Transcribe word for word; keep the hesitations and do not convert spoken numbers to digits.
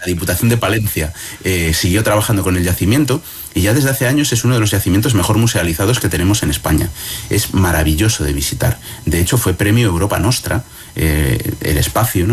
la Diputación de Palencia eh, siguió trabajando con el yacimiento y ya desde hace años es uno de los yacimientos mejor musealizados que tenemos en España. Es maravilloso de visitar. De hecho, fue premio Europa Nostra, eh, el espacio, ¿no?,